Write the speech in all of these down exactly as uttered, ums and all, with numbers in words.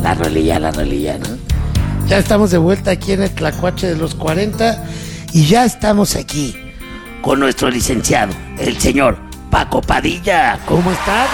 La rolilla, la rolilla, ¿no? Ya estamos de vuelta aquí en el Tlacuache de los cuarenta y ya estamos aquí con nuestro licenciado, el señor Paco Padilla. ¿Cómo está?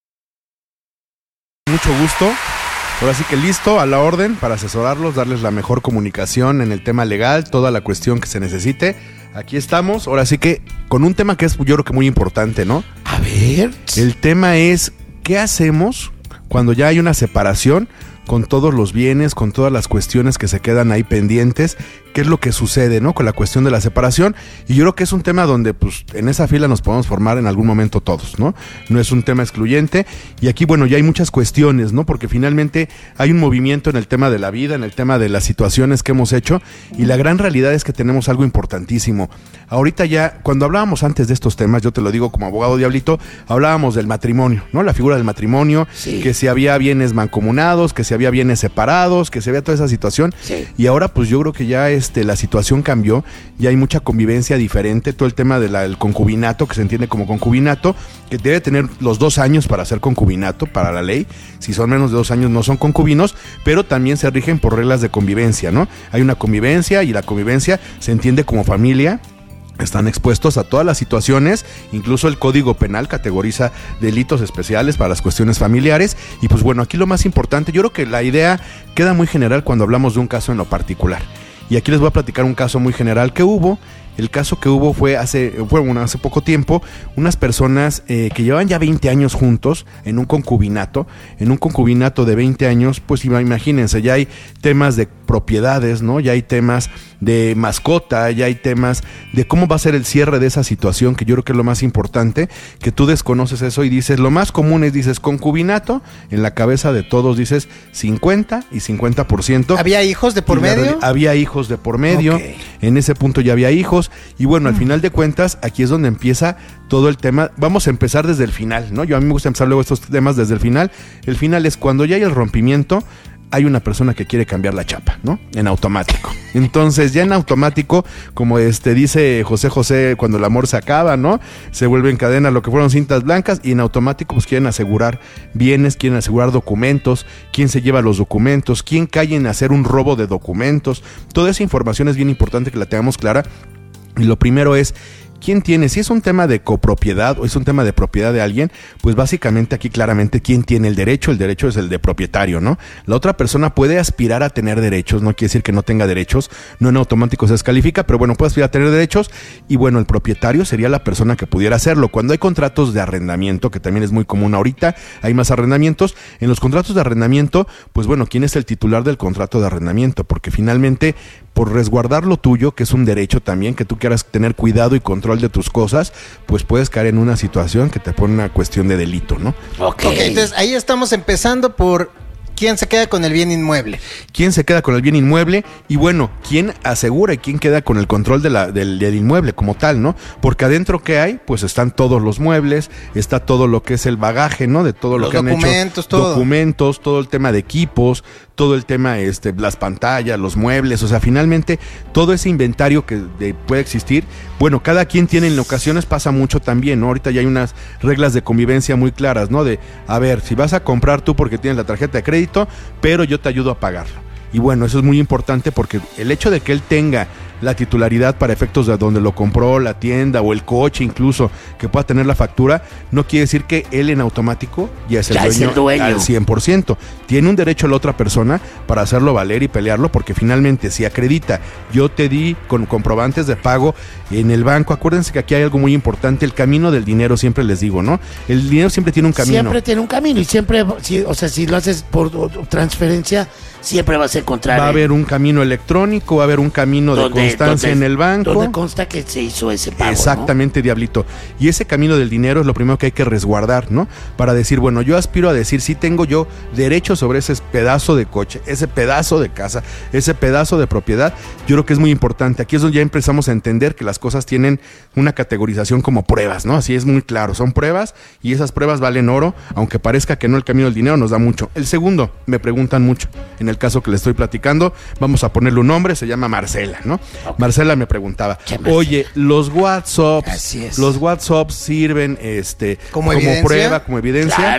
Mucho gusto. Ahora sí que listo, a la orden para asesorarlos, darles la mejor comunicación en el tema legal, toda la cuestión que se necesite. Aquí estamos, ahora sí que con un tema que es yo creo que muy importante, ¿no? A ver. El tema es, ¿qué hacemos cuando ya hay una separación con todos los bienes, con todas las cuestiones que se quedan ahí pendientes? ¿Qué es lo que sucede, no? Con la cuestión de la separación. Y yo creo que es un tema donde, pues, en esa fila nos podemos formar en algún momento todos, ¿no? No es un tema excluyente. Y aquí, bueno, ya hay muchas cuestiones, ¿no? Porque finalmente hay un movimiento en el tema de la vida, en el tema de las situaciones que hemos hecho. Y la gran realidad es que tenemos algo importantísimo. Ahorita ya, cuando hablábamos antes de estos temas, yo te lo digo como abogado diablito, hablábamos del matrimonio, ¿no? La figura del matrimonio, sí. Que si había bienes mancomunados, que si había bienes separados, que si había toda esa situación. Sí. Y ahora, pues, yo creo que ya es Este, la situación cambió, ya hay mucha convivencia diferente, todo el tema del concubinato, que se entiende como concubinato, que debe tener los dos años para ser concubinato, para la ley. Si son menos de dos años no son concubinos, pero también se rigen por reglas de convivencia, ¿no? Hay una convivencia y la convivencia se entiende como familia. Están expuestos a todas las situaciones, incluso el Código Penal categoriza delitos especiales para las cuestiones familiares. Y pues bueno, aquí lo más importante, yo creo que la idea queda muy general cuando hablamos de un caso en lo particular. Y aquí les voy a platicar un caso muy general que hubo. El caso que hubo fue hace, fue bueno, hace poco tiempo, unas personas eh, que llevaban ya veinte años juntos en un concubinato, en un concubinato de veinte años, pues imagínense, ya hay temas de propiedades, ¿no? Ya hay temas de mascota, ya hay temas de cómo va a ser el cierre de esa situación, que yo creo que es lo más importante, que tú desconoces eso y dices, lo más común es, dices, concubinato, en la cabeza de todos dices cincuenta y cincuenta por ciento. ¿Había hijos de por medio? Había hijos de por medio, okay. En ese punto ya había hijos. Y bueno, al final de cuentas, aquí es donde empieza todo el tema. Vamos a empezar desde el final, ¿no? Yo a mí me gusta empezar luego estos temas desde el final. El final es cuando ya hay el rompimiento, hay una persona que quiere cambiar la chapa, ¿no? En automático. Entonces, ya en automático, como este dice José José, cuando el amor se acaba, ¿no? Se vuelve en cadena lo que fueron cintas blancas y en automático pues quieren asegurar bienes, quieren asegurar documentos, quién se lleva los documentos, quién cae en hacer un robo de documentos. Toda esa información es bien importante que la tengamos clara. Y lo primero es, ¿quién tiene? Si es un tema de copropiedad o es un tema de propiedad de alguien, pues básicamente aquí claramente quién tiene el derecho. El derecho es el de propietario, ¿no? La otra persona puede aspirar a tener derechos, no quiere decir que no tenga derechos, no en automático se descalifica, pero bueno, puede aspirar a tener derechos y bueno, el propietario sería la persona que pudiera hacerlo. Cuando hay contratos de arrendamiento, que también es muy común ahorita, hay más arrendamientos, en los contratos de arrendamiento, pues bueno, ¿quién es el titular del contrato de arrendamiento? Porque finalmente, por resguardar lo tuyo, que es un derecho también, que tú quieras tener cuidado y control de tus cosas, pues puedes caer en una situación que te pone una cuestión de delito, ¿no? Ok, okay, entonces ahí estamos empezando por quién se queda con el bien inmueble. ¿Quién se queda con el bien inmueble? Y bueno, ¿quién asegura y quién queda con el control de la, del, del inmueble como tal, ¿no? Porque adentro, ¿qué hay? Pues están todos los muebles, está todo lo que es el bagaje, ¿no? De todo lo los que han hecho. Documentos, todo. Documentos, todo el tema de equipos, todo el tema, este, las pantallas, los muebles, o sea, finalmente todo ese inventario que de, puede existir, bueno, cada quien tiene, en ocasiones pasa mucho también, ¿no? Ahorita ya hay unas reglas de convivencia muy claras, ¿no? De, a ver, si vas a comprar tú porque tienes la tarjeta de crédito, pero yo te ayudo a pagarlo. Y bueno, eso es muy importante porque el hecho de que él tenga la titularidad para efectos de donde lo compró, la tienda o el coche incluso, que pueda tener la factura, no quiere decir que él en automático ya es el, ya dueño, es el dueño al cien por ciento. Tiene un derecho la otra persona para hacerlo valer y pelearlo, porque finalmente si acredita, yo te di con comprobantes de pago en el banco, acuérdense que aquí hay algo muy importante, el camino del dinero, siempre les digo, ¿no? El dinero siempre tiene un camino. Siempre tiene un camino y siempre, si, o sea, si lo haces por transferencia, siempre vas a encontrar. Va a haber un camino electrónico, va a haber un camino de constancia donde, en el banco. Donde consta que se hizo ese pago. Exactamente, ¿no? Diablito. Y ese camino del dinero es lo primero que hay que resguardar, ¿no? Para decir, bueno, yo aspiro a decir, sí tengo yo derecho sobre ese pedazo de coche, ese pedazo de casa, ese pedazo de propiedad. Yo creo que es muy importante. Aquí es donde ya empezamos a entender que las cosas tienen una categorización como pruebas, ¿no? Así es muy claro. Son pruebas y esas pruebas valen oro, aunque parezca que no, el camino del dinero nos da mucho. El segundo, me preguntan mucho. En el caso que le estoy platicando, vamos a ponerle un nombre, se llama Marcela, ¿no? Okay. Marcela me preguntaba, oye, los WhatsApps, los WhatsApps sirven este como, como prueba, como evidencia. Claro.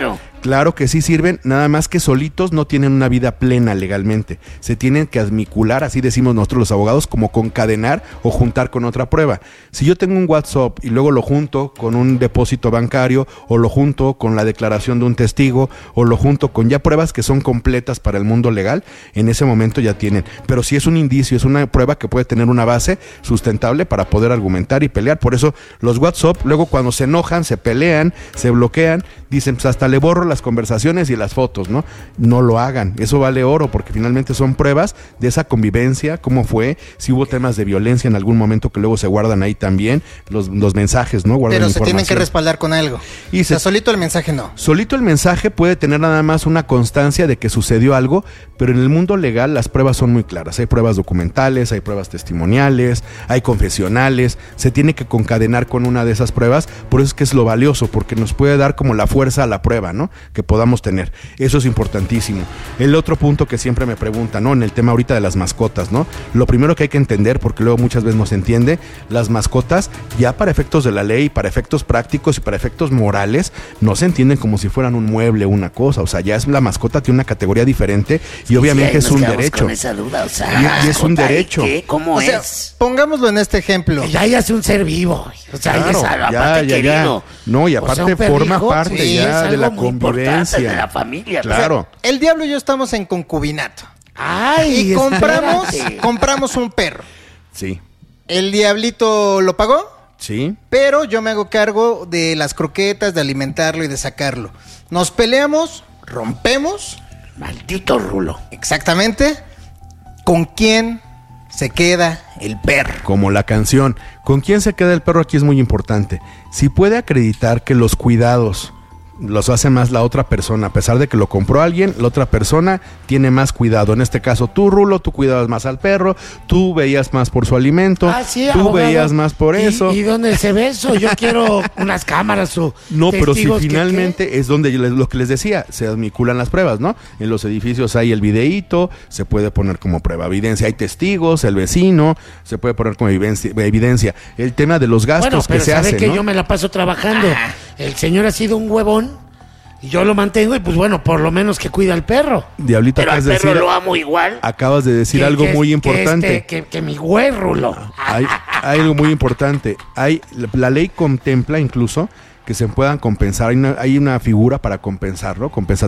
Claro que sí sirven, nada más que solitos no tienen una vida plena legalmente. Se tienen que admicular, así decimos nosotros los abogados, como concadenar o juntar con otra prueba. Si yo tengo un WhatsApp y luego lo junto con un depósito bancario, o lo junto con la declaración de un testigo, o lo junto con ya pruebas que son completas para el mundo legal, en ese momento ya tienen. Pero si es un indicio, es una prueba que puede tener una base sustentable para poder argumentar y pelear. Por eso los WhatsApp, luego cuando se enojan, se pelean, se bloquean, dicen, pues hasta le borro las conversaciones y las fotos, ¿no? No lo hagan, eso vale oro, porque finalmente son pruebas de esa convivencia, cómo fue, si hubo temas de violencia en algún momento que luego se guardan ahí también, los, los mensajes, ¿no? Guardan Pero se tienen que información. respaldar con algo. Y o sea, se- solito el mensaje no. Solito el mensaje puede tener nada más una constancia de que sucedió algo, pero en el mundo legal las pruebas son muy claras. Hay pruebas documentales, hay pruebas testimoniales, hay confesionales. Se tiene que concadenar con una de esas pruebas, por eso es que es lo valioso, porque nos puede dar como la fuerza a la prueba, ¿no? Que podamos tener. Eso es importantísimo. El otro punto que siempre me preguntan, ¿no? En el tema ahorita de las mascotas, ¿no? Lo primero que hay que entender, porque luego muchas veces no se entiende, las mascotas ya para efectos de la ley, para efectos prácticos y para efectos morales, no se entienden como si fueran un mueble o una cosa. O sea, ya es la mascota, tiene una categoría diferente y obviamente Sí, es nos un quedamos derecho. con esa duda, o sea, Y- y es un mascota, ¿y derecho. qué? ¿Cómo O sea, es? pongámoslo en este ejemplo. Ya ya es un ser vivo, o sea, ya Claro, es algo, ya, aparte ya, ya. querido. No, y O aparte sea, un forma perrijo, parte sí, ya es de la algo muy importante convivencia. de la familia. Claro. El diablo y yo estamos en concubinato. Ay, Y compramos, espérate. compramos un perro. Sí, El diablito lo pagó, sí. pero yo me hago cargo de las croquetas, de alimentarlo y de sacarlo. Nos peleamos, rompemos, Maldito Rulo. exactamente. ¿Con quién se queda el perro? Como la canción. ¿Con quién se queda el perro? Aquí es muy importante. Si puede acreditar que los cuidados los hace más la otra persona, a pesar de que lo compró alguien, la otra persona tiene más cuidado. En este caso, tú, Rulo, tú cuidabas más al perro, tú veías más por su alimento, Ah, sí, tú abogado. veías más por ¿Y- eso. ¿Y dónde se ve eso? Yo quiero unas cámaras o No, pero si testigos que- finalmente es donde yo les- lo que les decía, se admiculan las pruebas, ¿no? En los edificios hay el videíto, se puede poner como prueba evidencia, hay testigos, el vecino, se puede poner como evidencia. evidencia. El tema de los gastos Bueno, pero que se sabe hacen, que ¿no? yo me la paso trabajando. El señor ha sido un huevón y yo lo mantengo y pues bueno, por lo menos que cuida al perro. Diablito, Pero al acabas de perro decir, lo amo igual. acabas de decir que- algo que- muy que importante. este- que, que mi güey Rulo. Hay, hay algo muy importante. Hay, la, la ley contempla incluso que se puedan compensar. Hay una, hay una figura para compensarlo, compensar